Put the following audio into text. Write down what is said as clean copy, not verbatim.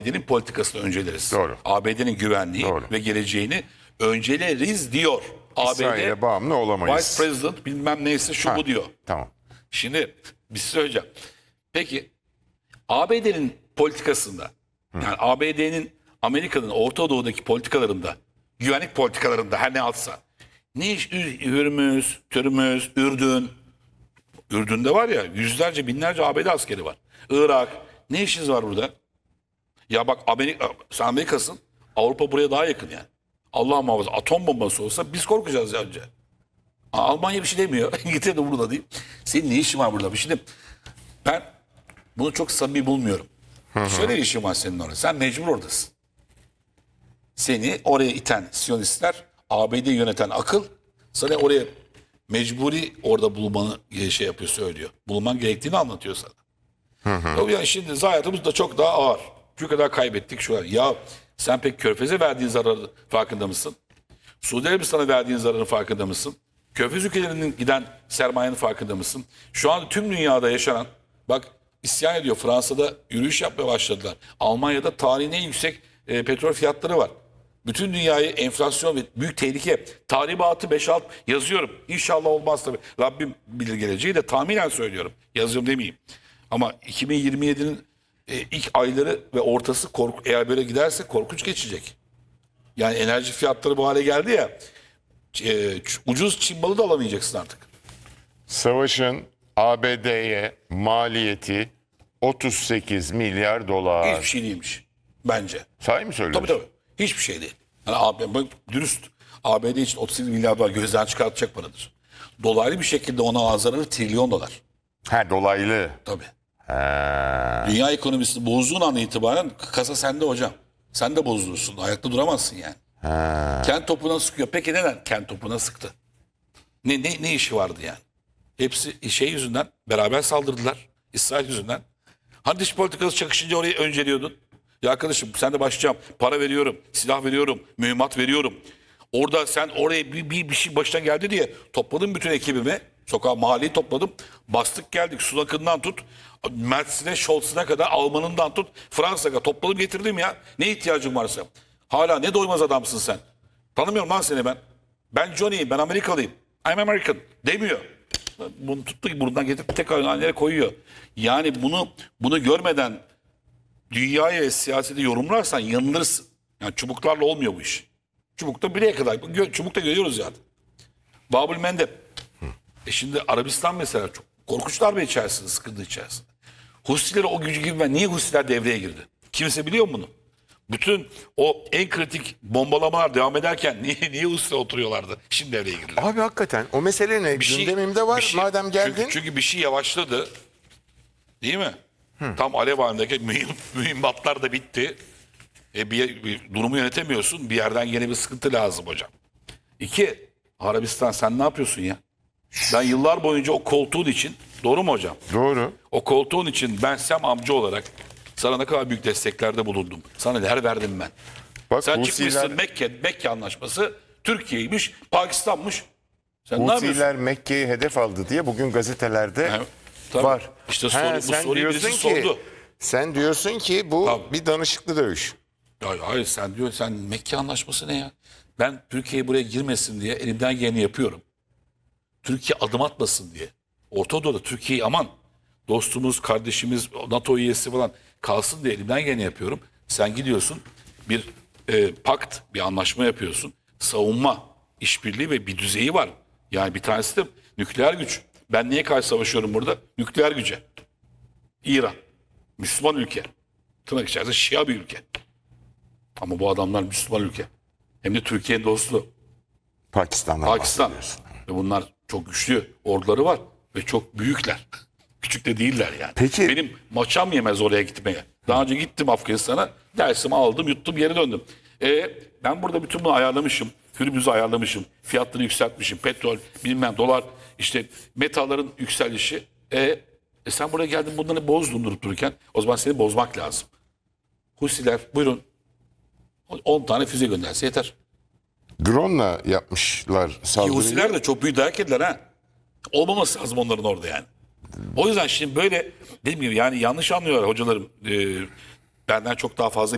ABD'nin politikasını önceleriz. Doğru. ABD'nin güvenliği Doğru. ve geleceğini önceleriz diyor. İsrail'e ABD bağımlı olamayız. Vice President bilmem neyse şu bu diyor. Tamam. Şimdi bir şey söyleyeceğim. Peki ABD'nin politikasında yani ABD'nin Amerika'nın Orta Doğu'daki politikalarında güvenlik politikalarında her ne alsa ne iş Hürmüz, Türmüz, Ürdün'de var ya yüzlerce binlerce ABD askeri var. Irak ne işiniz var burada? Ya bak sen Amerika'sın Avrupa buraya daha yakın yani. Allah muhafaza atom bombası olsa biz korkacağız ya önce. Almanya bir şey demiyor. İngiltere de burada değil. Senin ne işin var burada? Şimdi ben bunu çok samimi bulmuyorum. Şöyle bir işin var senin orada. Sen mecbur oradasın. Seni oraya iten Siyonistler, ABD'yi yöneten akıl sana oraya mecburi orada bulunmanı şey yapıyor, söylüyor. Bulunman gerektiğini anlatıyor sana. Yani şimdi hayatımız da çok daha ağır. Şu kadar kaybettik şu an. Ya sen pek Körfez'e verdiğin zararı farkında mısın? Suudi Arabistan'a verdiğin zararın farkında mısın? Körfez ülkelerinin giden sermayenin farkında mısın? Şu an tüm dünyada yaşanan, bak isyan ediyor. Fransa'da yürüyüş yapmaya başladılar. Almanya'da tarihin en yüksek petrol fiyatları var. Bütün dünyayı enflasyon ve büyük tehlike, tahribatı 5-6 yazıyorum. İnşallah olmaz tabii. Rabbim bilir geleceği de tahminen söylüyorum. Yazıyorum demeyeyim. Ama 2027'nin ilk ayları ve ortası eğer böyle giderse korkunç geçecek. Yani enerji fiyatları bu hale geldi ya. Ucuz Çin malı da alamayacaksın artık. Savaşın ABD'ye maliyeti 38 milyar dolar. Hiçbir şey değilmiş bence. Sahi mi söylüyorsun? Tabii. Hiçbir şey değil. Yani dürüst. ABD için 38 milyar dolar gözden çıkartacak paradır. Dolaylı bir şekilde ona zararı trilyon dolar. Ha, dolaylı. Tabii. Ha. Dünya ekonomisini bozduğun an itibaren kasa sende hocam. Sen de bozulursun. Ayakta duramazsın yani. Ha. Kent topuna sıkıyor. Peki neden kent topuna sıktı? Ne işi vardı yani? Hepsi şey yüzünden beraber saldırdılar. İsrail yüzünden. Hani dış politikası çakışınca orayı önceliyordun. Ya arkadaşım sen de başlayacağım. Para veriyorum, silah veriyorum, mühimmat veriyorum. Orada sen oraya bir şey başına geldi diye topladım bütün ekibimi. Sokağa mahalleyi topladım. Bastık geldik. Sunak'ından tut. Mertz'ine, Scholz'ına kadar Alman'ından tut. Fransa'ya topladım getirdim ya. Ne ihtiyacın varsa. Hala ne doymaz adamsın sen. Tanımıyorum lan seni ben. Ben Johnny'yim, ben Amerikalıyım. I'm American demiyor. Bunu tuttu ki buradan getirip tek hanelere koyuyor. Yani bunu görmeden dünyayı ve siyaseti yorumlarsan yanılırsın. Yani çubuklarla olmuyor bu iş. Çubukta bireye kadar. Çubukta görüyoruz zaten. Babül Mendeb. Şimdi Arabistan mesela çok korkunç darbe içerisinde, sıkıntı içerisinde. Husiler o gücü gibi niye Husiler devreye girdi? Kimse biliyor mu bunu? Bütün o en kritik bombalamalar devam ederken niye Husiler oturuyorlardı? Şimdi devreye girdiler. Abi hakikaten o mesele ne? Gündemimde var madem geldin. Çünkü bir şey yavaşladı. Değil mi? Tam alev halindeki mühimmatlar da bitti. Bir durumu yönetemiyorsun. Bir yerden yine bir sıkıntı lazım hocam. İki, Arabistan sen ne yapıyorsun ya? Ben yıllar boyunca o koltuğun için, doğru mu hocam? Doğru. O koltuğun için ben Sem amca olarak sana ne kadar büyük desteklerde bulundum. Sana neler verdim ben. Bak, Sen Husiler, çıkmışsın Mekke anlaşması Türkiye'ymiş, Pakistan'mış. Sen ne yapıyorsun? Husiler Mekke'yi hedef aldı diye bugün gazetelerde Tabii. var. İşte bu sen soruyu diyorsun birisi ki, sordu. sen diyorsun ki bu Tabii. bir danışıklı dövüş. Hayır sen Mekke anlaşması ne ya? Ben Türkiye buraya girmesin diye elimden geleni yapıyorum. Türkiye adım atmasın diye. Orta Doğu'da Türkiye'yi aman dostumuz, kardeşimiz, NATO üyesi falan kalsın diye elimden geleni yapıyorum. Sen gidiyorsun bir pakt, bir anlaşma yapıyorsun. Savunma, işbirliği ve bir düzeyi var. Yani bir tanesi de nükleer güç. Ben niye karşı savaşıyorum burada? Nükleer güce. İran. Müslüman ülke. Tırnak içerisinde Şia bir ülke. Ama bu adamlar Müslüman ülke. Hem de Türkiye'nin dostu. Pakistan. Ve bunlar çok güçlü orduları var ve çok büyükler. Küçük de değiller yani. Peki. Benim maçam yemez oraya gitmeye. Daha önce gittim Afganistan'a. Dersimi aldım, yuttum, geri döndüm. Ben burada bütün bunu ayarlamışım. Hürmüz'ü ayarlamışım. Fiyatları yükseltmişim. Petrol, bilmem dolar, işte metalların yükselişi. Sen buraya geldin bunları bozdun durup dururken. O zaman seni bozmak lazım. Husiler buyurun 10 tane füze gönderse yeter. Drone'la yapmışlar saldırıyı. Husiler de çok büyük dayak yediler ha. Olmaması lazım onların orada yani. O yüzden şimdi böyle dediğim gibi yani yanlış anlıyorlar hocalarım. Benden çok daha fazla